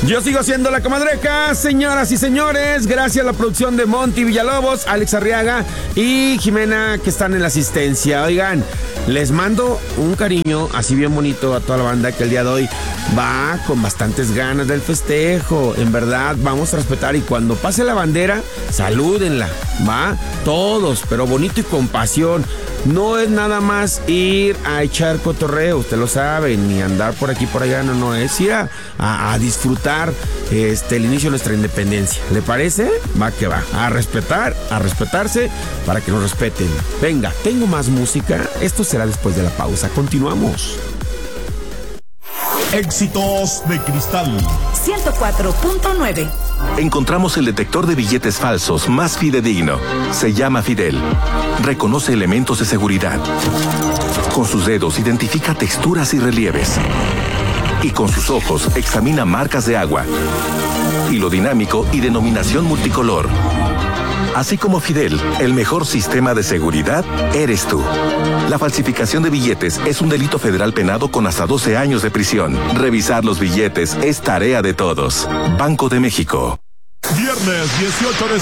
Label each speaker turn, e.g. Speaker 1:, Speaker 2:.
Speaker 1: Yo sigo siendo la comadreja, señoras y señores. Gracias a la producción de Monty Villalobos, Alex Arriaga y Jimena, que están en la asistencia. Oigan, les mando un cariño así bien bonito a toda la banda que el día de hoy va con bastantes ganas del festejo. En verdad, vamos a respetar, y cuando pase la bandera, salúdenla, ¿va? Todos, pero bonito y con pasión. No es nada más ir a echar cotorreo, usted lo sabe, ni andar por aquí por allá, no, es ir a disfrutar el inicio de nuestra independencia. ¿Le parece? Va que va. A respetar, a respetarse, para que nos respeten. Venga, tengo más música. Esto será después de la pausa. Continuamos.
Speaker 2: Éxitos de Cristal
Speaker 3: 104.9.
Speaker 4: Encontramos el detector de billetes falsos más fidedigno. Se llama Fidel. Reconoce elementos de seguridad. Con sus dedos identifica texturas y relieves. Y con sus ojos examina marcas de agua, hilo dinámico y denominación multicolor. Así como Fidel, el mejor sistema de seguridad eres tú. La falsificación de billetes es un delito federal penado con hasta 12 años de prisión. Revisar los billetes es tarea de todos. Banco de México.
Speaker 2: Viernes 18 de